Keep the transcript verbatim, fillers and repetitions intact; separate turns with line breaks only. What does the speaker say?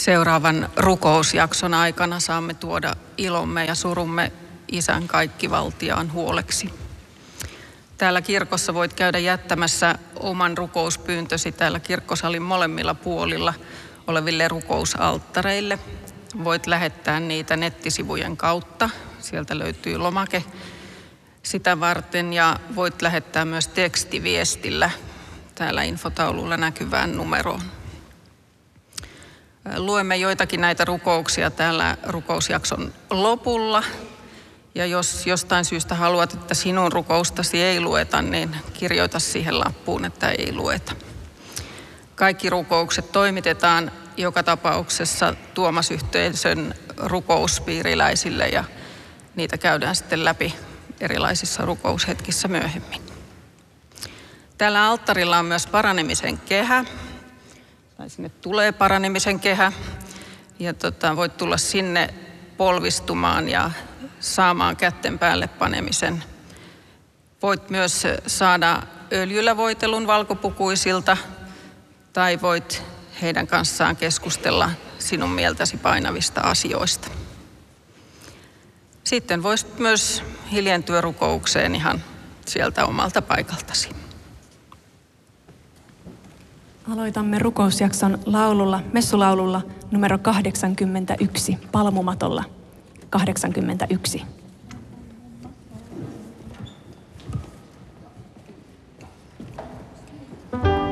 Seuraavan rukousjakson aikana saamme tuoda ilomme ja surumme Isän kaikkivaltiaan huoleksi. Täällä kirkossa voit käydä jättämässä oman rukouspyyntösi täällä kirkkosalin molemmilla puolilla oleville rukousalttareille. Voit lähettää niitä nettisivujen kautta. Sieltä löytyy lomake sitä varten ja voit lähettää myös tekstiviestillä täällä infotaululla näkyvään numeroon. Luemme joitakin näitä rukouksia täällä rukousjakson lopulla. Ja jos jostain syystä haluat, että sinun rukoustasi ei lueta, niin kirjoita siihen lappuun, että ei lueta. Kaikki rukoukset toimitetaan joka tapauksessa Tuomas-yhteisön rukouspiiriläisille ja niitä käydään sitten läpi erilaisissa rukoushetkissä myöhemmin. Täällä alttarilla on myös paranemisen kehä. Tai sinne tulee paranemisen kehä. Ja tota, voit tulla sinne polvistumaan ja saamaan kätten päälle panemisen. Voit myös saada öljyllä voitelun valkopukuisilta tai voit heidän kanssaan keskustella sinun mieltäsi painavista asioista. Sitten voisit myös hiljentyä rukoukseen ihan sieltä omalta paikaltasi.
Aloitamme rukousjakson laululla, messulaululla numero kahdeksankymmentäyksi, palmumatolla kahdeksankymmentäyksi.